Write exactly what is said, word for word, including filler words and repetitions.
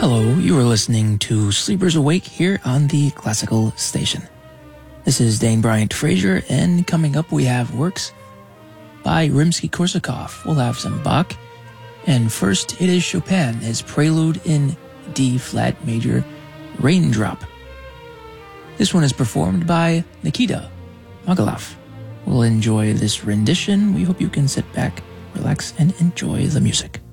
Hello, you are listening to Sleepers Awake here on the Classical Station. This is Dane Bryant Frazier, and coming up we have works by Rimsky-Korsakov. We'll have some Bach, and first it is Chopin, his Prelude in D-flat major, Raindrop. This one is performed by Nikita Mogilev. We'll enjoy this rendition. We hope you can sit back, relax, and enjoy the music.